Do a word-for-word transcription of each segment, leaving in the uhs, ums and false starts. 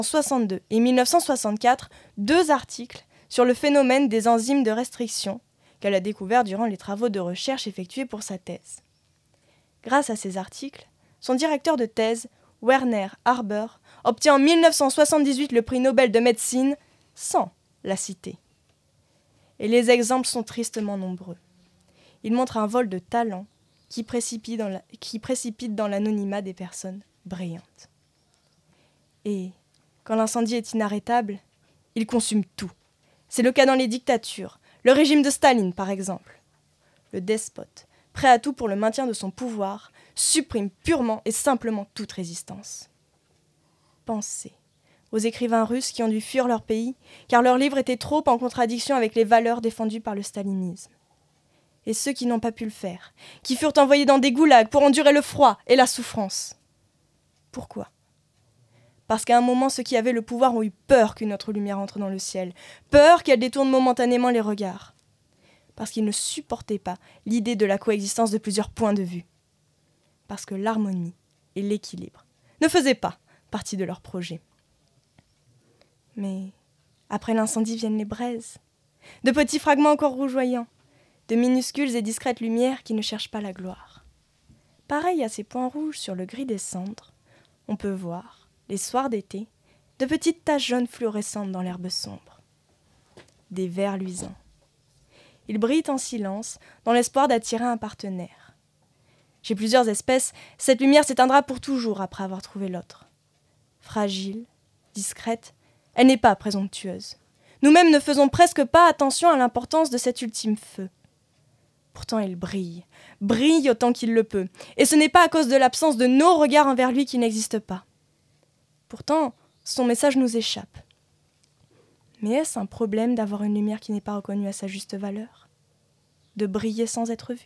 soixante-deux et mille neuf cent soixante-quatre deux articles sur le phénomène des enzymes de restriction qu'elle a découvert durant les travaux de recherche effectués pour sa thèse. Grâce à ces articles, son directeur de thèse, Werner Haber, obtient en mille neuf cent soixante-dix-huit le prix Nobel de médecine sans la citer. Et les exemples sont tristement nombreux. Il montre un vol de talent qui précipite dans, la, qui précipite dans l'anonymat des personnes brillantes. Et quand l'incendie est inarrêtable, il consume tout. C'est le cas dans les dictatures, le régime de Staline par exemple. Le despote, prêt à tout pour le maintien de son pouvoir, supprime purement et simplement toute résistance. Pensez aux écrivains russes qui ont dû fuir leur pays car leurs livres étaient trop en contradiction avec les valeurs défendues par le stalinisme. Et ceux qui n'ont pas pu le faire, qui furent envoyés dans des goulags pour endurer le froid et la souffrance. Pourquoi ? Parce qu'à un moment, ceux qui avaient le pouvoir ont eu peur qu'une autre lumière entre dans le ciel, peur qu'elle détourne momentanément les regards. Parce qu'ils ne supportaient pas l'idée de la coexistence de plusieurs points de vue. Parce que l'harmonie et l'équilibre ne faisaient pas partie de leur projet. Mais après l'incendie viennent les braises, de petits fragments encore rougeoyants, de minuscules et discrètes lumières qui ne cherchent pas la gloire. Pareil à ces points rouges sur le gris des cendres, on peut voir, les soirs d'été, de petites taches jaunes fluorescentes dans l'herbe sombre. Des vers luisants. Ils brillent en silence, dans l'espoir d'attirer un partenaire. Chez plusieurs espèces, cette lumière s'éteindra pour toujours après avoir trouvé l'autre. Fragile, discrète, elle n'est pas présomptueuse. Nous-mêmes ne faisons presque pas attention à l'importance de cet ultime feu. Pourtant il brille, brille autant qu'il le peut, et ce n'est pas à cause de l'absence de nos regards envers lui qu'il n'existe pas. Pourtant, son message nous échappe. Mais est-ce un problème d'avoir une lumière qui n'est pas reconnue à sa juste valeur ? De briller sans être vue ?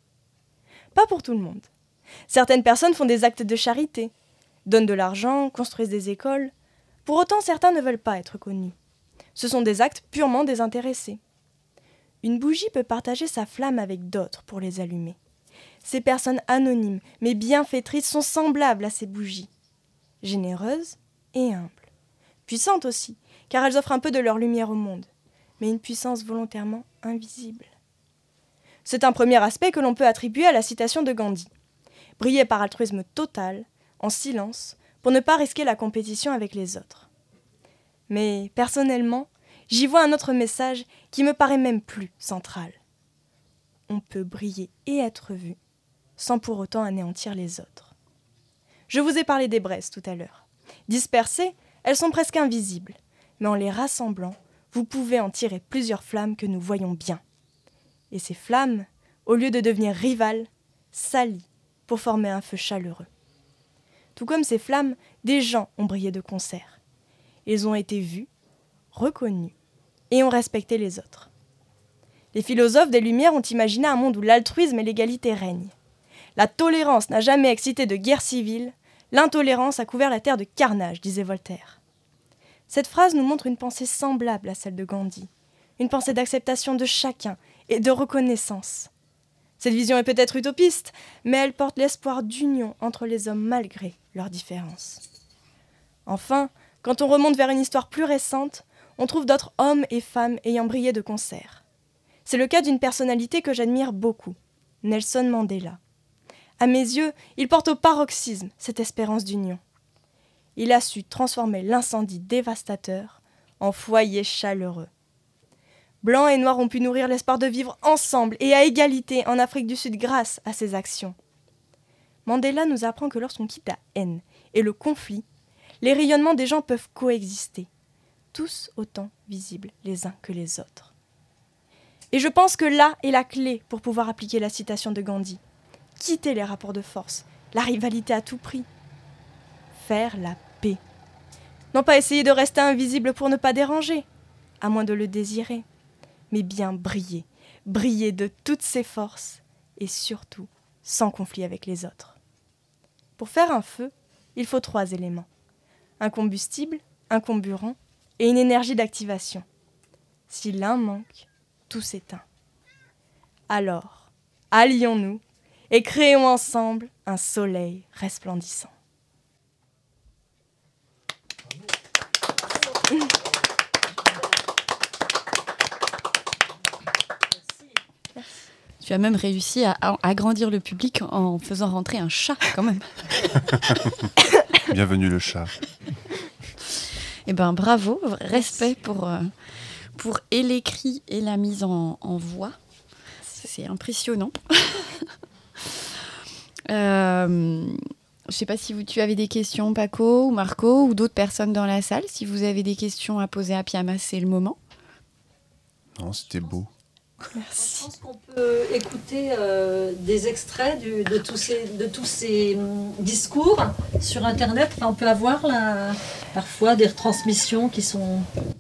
Pas pour tout le monde. Certaines personnes font des actes de charité, donnent de l'argent, construisent des écoles. Pour autant, certains ne veulent pas être connus. Ce sont des actes purement désintéressés. Une bougie peut partager sa flamme avec d'autres pour les allumer. Ces personnes anonymes, mais bienfaitrices, sont semblables à ces bougies. Généreuses et humbles. Puissantes aussi, car elles offrent un peu de leur lumière au monde, mais une puissance volontairement invisible. C'est un premier aspect que l'on peut attribuer à la citation de Gandhi. Briller par altruisme total, en silence, pour ne pas risquer la compétition avec les autres. Mais, personnellement, j'y vois un autre message qui me paraît même plus central. On peut briller et être vu, sans pour autant anéantir les autres. Je vous ai parlé des braises tout à l'heure. Dispersées, elles sont presque invisibles, mais en les rassemblant, vous pouvez en tirer plusieurs flammes que nous voyons bien. Et ces flammes, au lieu de devenir rivales, s'allient pour former un feu chaleureux. Tout comme ces flammes, des gens ont brillé de concert. Ils ont été vus, reconnus, et ont respecté les autres. Les philosophes des Lumières ont imaginé un monde où l'altruisme et l'égalité règnent. La tolérance n'a jamais excité de guerre civile, l'intolérance a couvert la terre de carnage, disait Voltaire. Cette phrase nous montre une pensée semblable à celle de Gandhi, une pensée d'acceptation de chacun et de reconnaissance. Cette vision est peut-être utopiste, mais elle porte l'espoir d'union entre les hommes malgré leurs différences. Enfin, quand on remonte vers une histoire plus récente, on trouve d'autres hommes et femmes ayant brillé de concert. C'est le cas d'une personnalité que j'admire beaucoup, Nelson Mandela. À mes yeux, il porte au paroxysme cette espérance d'union. Il a su transformer l'incendie dévastateur en foyer chaleureux. Blancs et Noirs ont pu nourrir l'espoir de vivre ensemble et à égalité en Afrique du Sud grâce à ses actions. Mandela nous apprend que lorsqu'on quitte la haine et le conflit, les rayonnements des gens peuvent coexister, tous autant visibles les uns que les autres. Et je pense que là est la clé pour pouvoir appliquer la citation de Gandhi. Quitter les rapports de force, la rivalité à tout prix. Faire la paix. Non pas essayer de rester invisible pour ne pas déranger, à moins de le désirer, mais bien briller, briller de toutes ses forces et surtout sans conflit avec les autres. Pour faire un feu, il faut trois éléments. Un combustible, un comburant et une énergie d'activation. Si l'un manque, tout s'éteint. Alors, allions-nous et créons ensemble un soleil resplendissant. Tu as même réussi à, à agrandir le public en faisant rentrer un chat, quand même. Bienvenue le chat. Eh ben, bravo, respect pour, euh, pour et l'écrit et la mise en, en voix. C'est impressionnant. euh, je ne sais pas si vous, tu avais des questions, Paco ou Marco, ou d'autres personnes dans la salle. Si vous avez des questions à poser à Pyama, c'est le moment. Non, c'était beau. Merci. Je pense qu'on peut écouter euh, des extraits du, de tous ces, de tous ces hum, discours sur Internet. Enfin, on peut avoir là, parfois des retransmissions qui sont...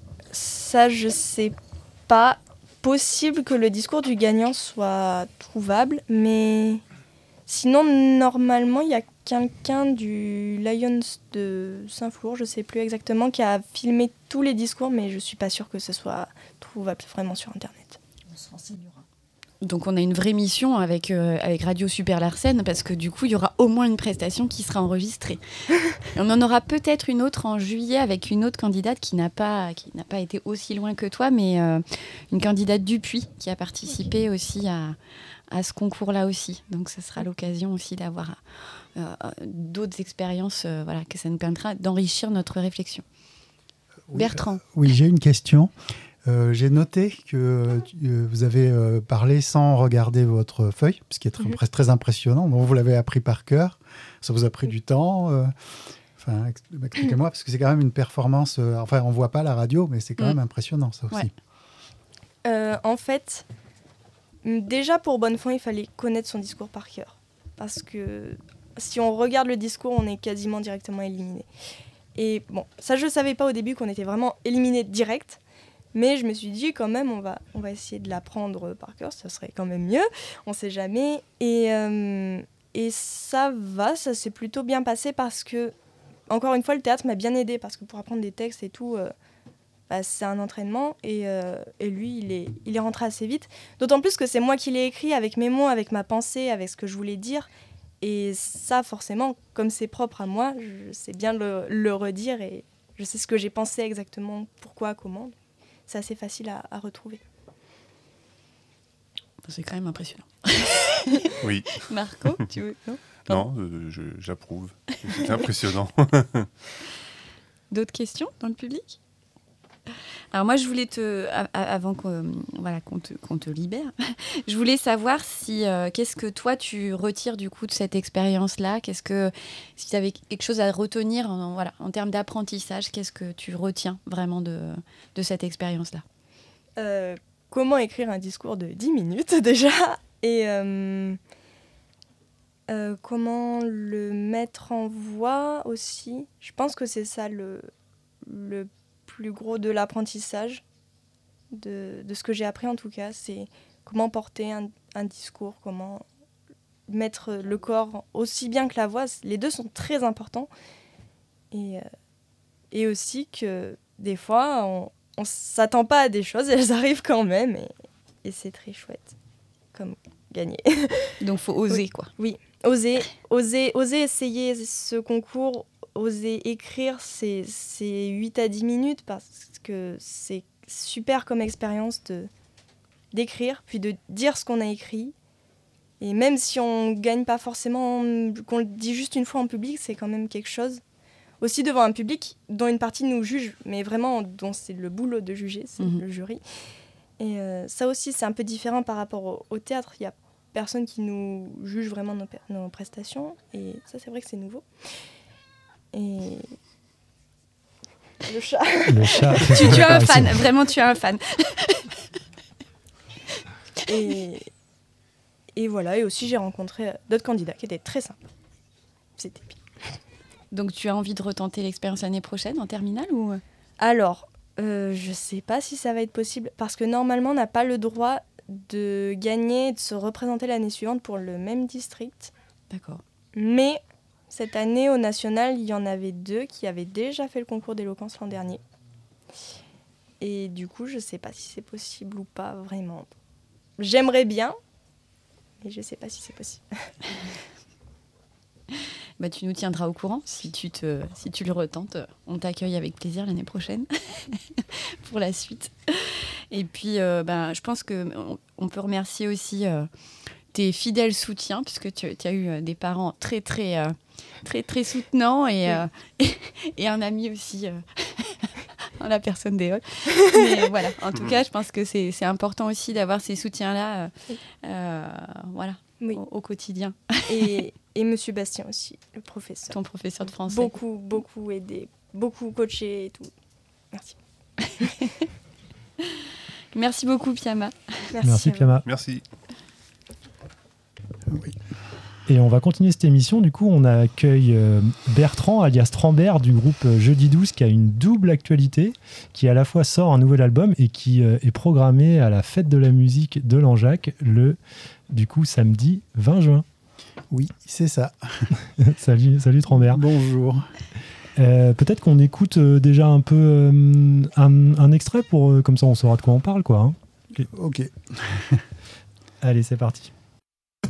Ça, je sais pas. Possible que le discours du gagnant soit trouvable, mais sinon, normalement, il y a quelqu'un du Lions de Saint-Flour, je sais plus exactement, qui a filmé tous les discours, mais je suis pas sûre que ce soit trouvable vraiment sur Internet. On se renseignera. Donc on a une vraie mission avec, euh, avec Radio Super Larsen, parce que du coup, il y aura au moins une prestation qui sera enregistrée. Et on en aura peut-être une autre en juillet avec une autre candidate qui n'a pas, qui n'a pas été aussi loin que toi, mais euh, une candidate du Puy qui a participé aussi à, à ce concours-là aussi. Donc ça sera l'occasion aussi d'avoir euh, d'autres expériences, euh, voilà, que ça nous permettra d'enrichir notre réflexion. Oui, Bertrand. euh, oui, j'ai une question. Euh, j'ai noté que euh, vous avez euh, parlé sans regarder votre feuille, ce qui est très, mm-hmm. très impressionnant. Bon, vous l'avez appris par cœur, ça vous a pris du temps. Euh, enfin, expliquez-moi, parce que c'est quand même une performance. Euh, enfin, on ne voit pas la radio, mais c'est quand mm. même impressionnant, ça aussi. Ouais. Euh, en fait, déjà pour Bonnefond, il fallait connaître son discours par cœur. Parce que si on regarde le discours, on est quasiment directement éliminé. Et bon, ça, je ne savais pas au début qu'on était vraiment éliminé direct. Mais je me suis dit, quand même, on va, on va essayer de l'apprendre par cœur, ça serait quand même mieux, on ne sait jamais. Et, euh, et ça va, ça s'est plutôt bien passé parce que, encore une fois, le théâtre m'a bien aidée, parce que pour apprendre des textes et tout, euh, bah, c'est un entraînement, et, euh, et lui, il est, il est rentré assez vite. D'autant plus que c'est moi qui l'ai écrit, avec mes mots, avec ma pensée, avec ce que je voulais dire. Et ça, forcément, comme c'est propre à moi, je sais bien le, le redire, et je sais ce que j'ai pensé exactement, pourquoi, comment. C'est assez facile à, à retrouver. C'est quand même impressionnant. Oui. Marco, tu veux Non, non euh, je, j'approuve. C'est impressionnant. D'autres questions dans le public ? Alors moi, je voulais te, avant qu'on, voilà, qu'on, te, qu'on te libère, je voulais savoir si, euh, qu'est-ce que toi, tu retires du coup de cette expérience-là ? Qu'est-ce que, si tu avais quelque chose à retenir en, voilà, en termes d'apprentissage, qu'est-ce que tu retiens vraiment de, de cette expérience-là ? euh, Comment écrire un discours de dix minutes déjà ? Et euh, euh, comment le mettre en voix aussi ? Je pense que c'est ça le, le plus gros de l'apprentissage, de, de ce que j'ai appris en tout cas, c'est comment porter un, un discours, comment mettre le corps aussi bien que la voix. Les deux sont très importants. Et, euh, et aussi que des fois, on ne s'attend pas à des choses, et elles arrivent quand même. Et, et c'est très chouette, comme gagner. Donc il faut oser, oui. quoi. Oui, oser, oser, oser essayer ce concours, oser écrire, c'est, c'est huit à dix minutes, parce que c'est super comme expérience de, d'écrire, puis de dire ce qu'on a écrit. Et même si on ne gagne pas forcément, qu'on le dit juste une fois en public, c'est quand même quelque chose. Aussi devant un public dont une partie nous juge, mais vraiment dont c'est le boulot de juger, c'est mmh. le jury. Et euh, ça aussi, c'est un peu différent par rapport au, au théâtre. Il y a personne qui nous juge vraiment nos, nos prestations. Et ça, c'est vrai que c'est nouveau. Et... Le chat. Le chat. tu, tu as un fan, vraiment, tu as un fan. et, et voilà, et aussi, j'ai rencontré d'autres candidats qui étaient très sympas. C'était bien. Donc, tu as envie de retenter l'expérience l'année prochaine, en terminale ou... Alors, euh, je ne sais pas si ça va être possible, parce que normalement, on n'a pas le droit de gagner et de se représenter l'année suivante pour le même district. D'accord. Mais cette année, au national, il y en avait deux qui avaient déjà fait le concours d'éloquence l'an dernier. Et du coup, je ne sais pas si c'est possible ou pas, vraiment. J'aimerais bien, mais je ne sais pas si c'est possible. bah, tu nous tiendras au courant. Si tu, te, si tu le retentes, on t'accueille avec plaisir l'année prochaine pour la suite. Et puis, euh, bah, je pense qu'on on peut remercier aussi euh, tes fidèles soutiens, puisque tu, tu as eu des parents très, très, euh, très, très soutenants et, euh, et, et un ami aussi, euh, la personne d'Éole. Mais voilà, en tout cas, je pense que c'est, c'est important aussi d'avoir ces soutiens-là euh, euh, voilà, Oui. au, au quotidien. Et, et Monsieur Bastien aussi, le professeur. Ton professeur de français. Beaucoup, beaucoup aidé, beaucoup coaché et tout. Merci. Merci beaucoup, Piama. Merci, Merci, à vous. Piama. Merci. Et on va continuer cette émission. Du coup, on accueille euh, Bertrand, alias Trambert, du groupe euh, Jeudi douze, qui a une double actualité, qui à la fois sort un nouvel album et qui euh, est programmé à la fête de la musique de Langeac, le, du coup, samedi vingt juin. Oui, c'est ça. salut, salut Trambert. Bonjour. Euh, peut-être qu'on écoute euh, déjà un peu euh, un, un extrait, pour, euh, comme ça on saura de quoi on parle, quoi. Hein. Ok. Allez, c'est parti.